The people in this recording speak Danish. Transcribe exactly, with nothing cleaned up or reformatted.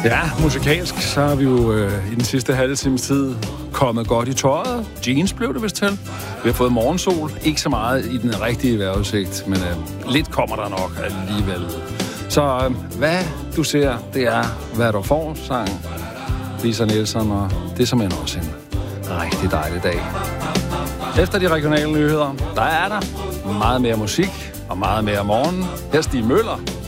Ja, musikalsk, så har vi jo øh, i den sidste halve times tid kommet godt i tøjet. Jeans blev det vist til. Vi har fået morgensol. Ikke så meget i den rigtige vejrudsigt, men øh, lidt kommer der nok alligevel. Så øh, hvad du ser, det er, hvad du får, sang Lisa Nielsen, og det er som end også en rigtig dejlig dag. Efter de regionale nyheder, der er der meget mere musik og meget mere morgen. Her Stig Møller.